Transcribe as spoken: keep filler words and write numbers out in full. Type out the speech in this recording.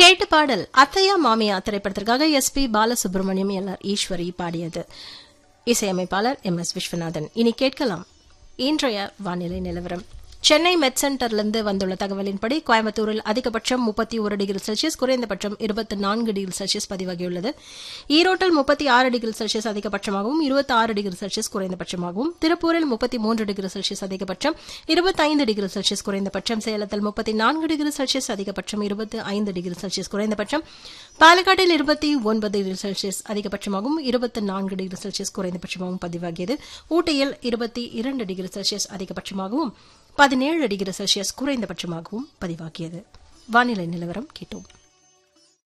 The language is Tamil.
கேட்டு பாடல் அத்தையா மாமியா திரைப்படத்திற்காக S B Balasubramaniam L R Eswari பாடியது. இசையமைப்பாளர் எம் எஸ் விஸ்வநாதன். இனி கேட்கலாம் இன்றைய வானிலை நிலவரம். சென்னை மெட் சென்டரிலிருந்து வந்துள்ள தகவலின்படி கோயம்புத்தூரில் அதிகபட்சம் முப்பத்தி ஒரு டிகிரி செல்சியஸ், குறைந்தபட்சம் இருபத்தி நான்கு டிகிரி செல்சியஸ் பதிவாகியுள்ளது. ஈரோட்டில் முப்பத்தி ஆறு டிகிரி செல்சியஸ் அதிகபட்சமாகவும் இருபத்தி ஆறு டிகிரி செல்சியஸ் குறைந்தபட்சமாகவும், திருப்பூரில் முப்பத்தி மூன்று டிகிரி செல்சியஸ் அதிகபட்சம் இருபத்தைந்து டிகிரி செல்சியஸ் குறைந்தபட்சம், சேலத்தில் முப்பத்தி நான்கு டிகிரி செல்சியஸ் அதிகபட்சம் இருபத்தி ஐந்து டிகிரி செல்சியஸ் குறைந்தபட்சம், பாலக்காட்டில் இருபத்தி ஒன்பது டிகிரி செல்சியஸ் அதிகபட்சமாகவும் இருபத்தி நான்கு டிகிரி செல்சியஸ் குறைந்தபட்சமாகவும் பதிவாகியது. ஊட்டியில் இருபத்தி இரண்டு டிகிரி செல்சியஸ் அதிகபட்சமாகவும் பதினேழு டிகிரி செல்சியஸ் குறைந்தபட்சமாகவும் பதிவாகியது. வானிலை நிலவரம் கேட்டோம்.